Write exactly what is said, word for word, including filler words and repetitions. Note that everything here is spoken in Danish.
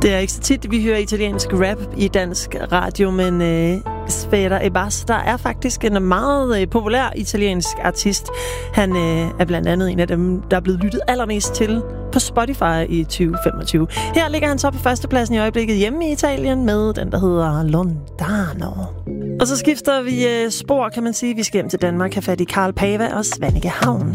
Det er ikke så tit, vi hører italiensk rap i dansk radio, men øh, Sfera Ebbas, der er faktisk en meget øh, populær italiensk artist. Han øh, er blandt andet en af dem, der er blevet lyttet allermest til på Spotify i tyve femogtyve. Her ligger han så på førstepladsen i øjeblikket hjemme i Italien med den, der hedder Lontano. Og så skifter vi øh, spor, kan man sige. Vi skal hjem til Danmark, have fat i Carl Pava og Svanike Havn.